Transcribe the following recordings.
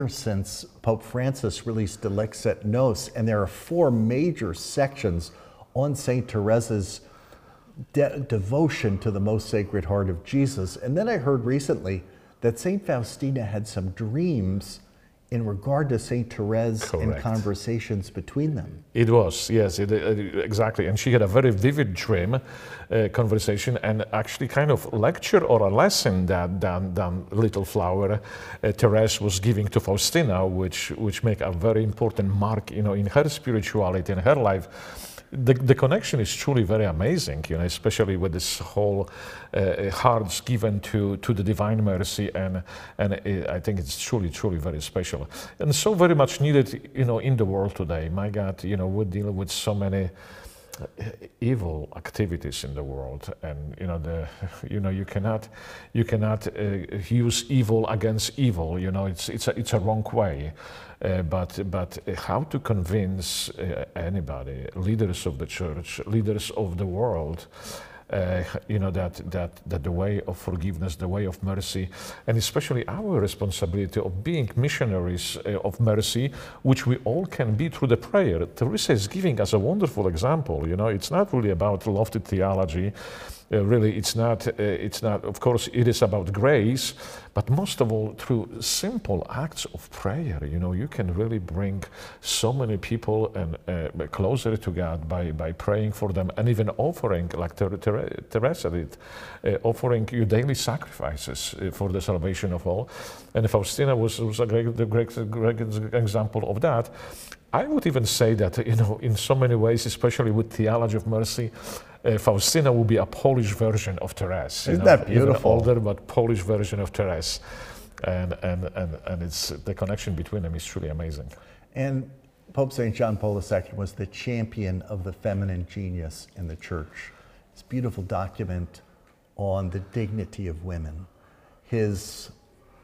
since Pope Francis released the Lex et Nos, and there are four major sections on St. Teresa's devotion to the Most Sacred Heart of Jesus. And then I heard recently that St. Faustina had some dreams in regard to St. Therese and conversations between them. It was, yes, exactly. And she had a very vivid dream conversation, and actually kind of lecture or a lesson that Little Flower Therese was giving to Faustina, which make a very important mark, in her spirituality and her life. The connection is truly very amazing, especially with this whole hearts given to the Divine Mercy, and I think it's truly very special, and so very much needed, in the world today. My God, we deal with so many evil activities in the world, and you cannot use evil against evil. It's a wrong way. But how to convince anybody, leaders of the church, leaders of the world, that the way of forgiveness, the way of mercy, and especially our responsibility of being missionaries of mercy, which we all can be through the prayer. Teresa is giving us a wonderful example. It's not really about lofty theology. Really, it's not. Of course, it is about grace, but most of all, through simple acts of prayer. You can really bring so many people and closer to God by praying for them, and even offering, like Teresa did, offering you daily sacrifices for the salvation of all. And Faustina was a great example of that. I would even say that, in so many ways, especially with theology of mercy, Faustina will be a Polish version of Therese. Isn't that beautiful? Even older, but Polish version of Therese. And it's the connection between them is truly amazing. And Pope St. John Paul II was the champion of the feminine genius in the church. This beautiful document on the dignity of women, his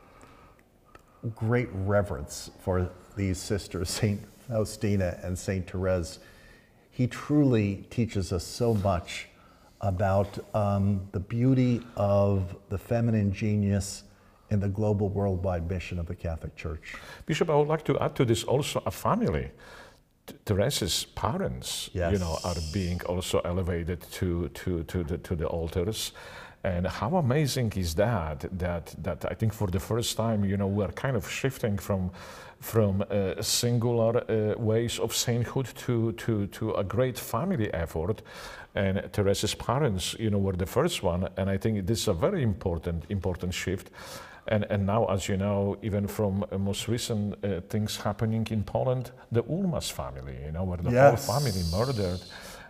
great reverence for these sisters, St. Faustina and St. Therese. He truly teaches us so much about the beauty of the feminine genius in the global worldwide mission of the Catholic Church. Bishop, I would like to add to this also a family. Teresa's parents, yes, are being also elevated to the altars. And how amazing is that I think for the first time, we're kind of shifting from singular ways of sainthood to a great family effort. And Teresa's parents, were the first one, and I think this is a very important shift. And now, as you know, even from most recent things happening in Poland, the Ulmas family, where the yes, whole family murdered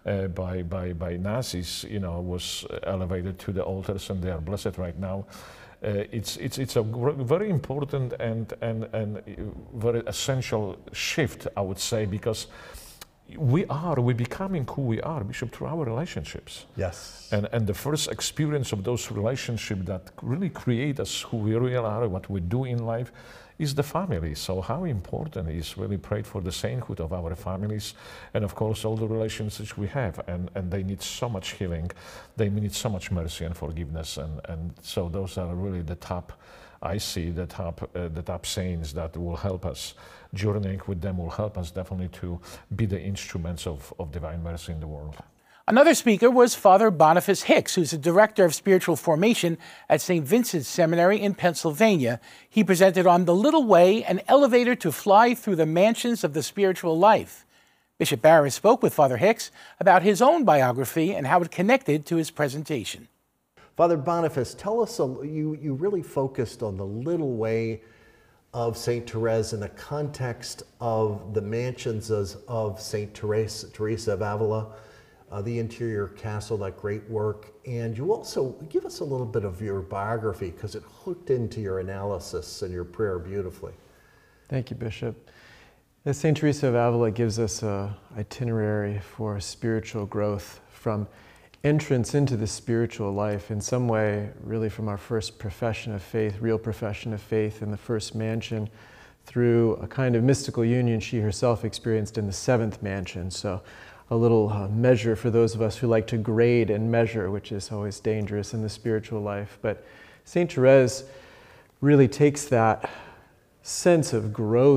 by Nazis, was elevated to the altars, and they are blessed right now. It's a very important and very essential shift, I would say, because we're becoming who we are, Bishop, through our relationships. Yes. And the first experience of those relationships that really create us who we really are, what we do in life, is the family. So how important is really pray for the sainthood of our families, and of course all the relationships we have, and they need so much healing, they need so much mercy and forgiveness, and so those are really the top, I see the top saints that will help us. Journeying with them will help us definitely to be the instruments of divine mercy in the world. Another speaker was Father Boniface Hicks, who's the Director of Spiritual Formation at St. Vincent's Seminary in Pennsylvania. He presented on The Little Way, an elevator to fly through the mansions of the spiritual life. Bishop Barron spoke with Father Hicks about his own biography and how it connected to his presentation. Father Boniface, tell us, you really focused on the little way of St. Therese in the context of the mansions of St. Teresa of Avila, the interior castle, that great work. And you also give us a little bit of your biography, because it hooked into your analysis and your prayer beautifully. Thank you, Bishop. St. Teresa of Avila gives us an itinerary for spiritual growth from entrance into the spiritual life, in some way, really from our first profession of faith, real profession of faith in the first mansion, through a kind of mystical union she herself experienced in the seventh mansion. So a little measure for those of us who like to grade and measure, which is always dangerous in the spiritual life. But St. Therese really takes that sense of growth